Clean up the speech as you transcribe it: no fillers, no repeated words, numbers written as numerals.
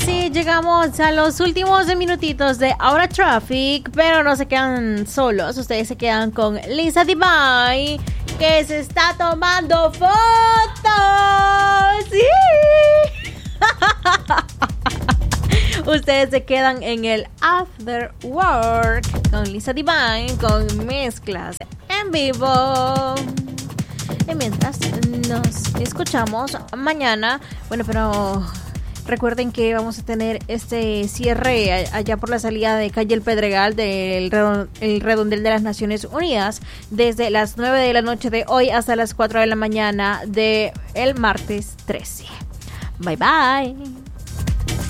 sí, llegamos a los últimos minutitos de Ahora Traffic, pero no se quedan solos, ustedes se quedan con Lisa Divine, que se está tomando fotos. ¡Sí! Ustedes se quedan en el After Work con Lisa Divine, con mezclas en vivo. Y mientras nos escuchamos mañana, bueno, pero recuerden que vamos a tener este cierre allá por la salida de calle El Pedregal del el redondel de las Naciones Unidas desde las 9 de la noche de hoy hasta las 4 de la mañana de el martes 13. Bye bye.